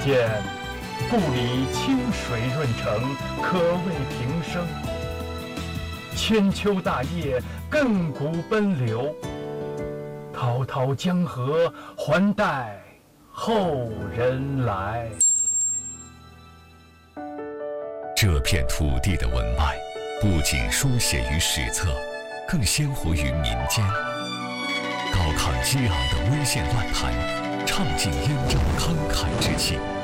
见故里清水润成，可谓平生。千秋大业，亘古奔流。滔滔江河，还待后人来。 这片土地的文脉，不仅书写于史册，更鲜活于民间。高亢激昂的微线乱弹，唱尽燕赵慷慨之气。